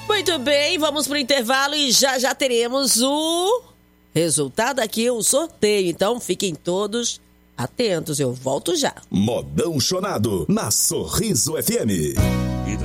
Muito bem, vamos pro intervalo e já teremos o resultado aqui, o sorteio. Então fiquem todos atentos, eu volto já. Modão Chonado, na Sorriso FM.